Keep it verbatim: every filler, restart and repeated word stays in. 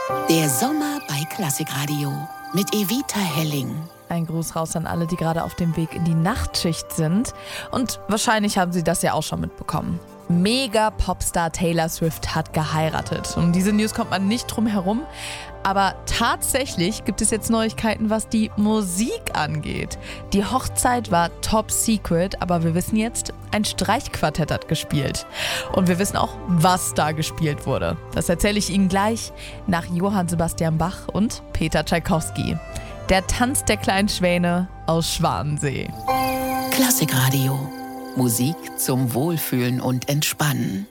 Der Sommer bei Klassikradio mit Evita Helling. Ein Gruß raus an alle, die gerade auf dem Weg in die Nachtschicht sind. Und wahrscheinlich haben Sie das ja auch schon mitbekommen. Mega-Popstar Taylor Swift hat geheiratet. Um diese News kommt man nicht drum herum. Aber tatsächlich gibt es jetzt Neuigkeiten, was die Musik angeht. Die Hochzeit war top secret, aber wir wissen jetzt, ein Streichquartett hat gespielt. Und wir wissen auch, was da gespielt wurde. Das erzähle ich Ihnen gleich nach Johann Sebastian Bach und Peter Tschaikowski. Der Tanz der kleinen Schwäne aus Schwanensee. Klassikradio. Musik zum Wohlfühlen und Entspannen.